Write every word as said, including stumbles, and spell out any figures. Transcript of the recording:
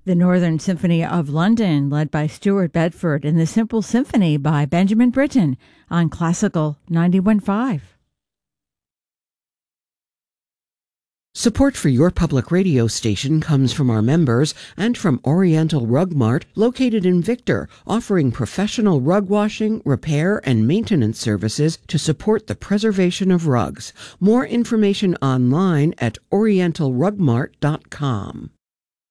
The Northern Symphony of London, led by Stuart Bedford, and the Simple Symphony by Benjamin Britten on Classical ninety-one point five. Support for your public radio station comes from our members and from Oriental Rug Mart, located in Victor, offering professional rug washing, repair, and maintenance services to support the preservation of rugs. More information online at oriental rug mart dot com.